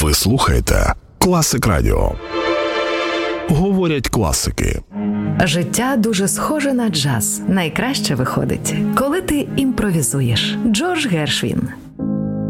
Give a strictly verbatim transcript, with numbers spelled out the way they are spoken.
Ви слухаєте Класик Радіо. Говорять класики. Життя дуже схоже на джаз. Найкраще виходить, коли ти імпровізуєш. Джордж Гершвін.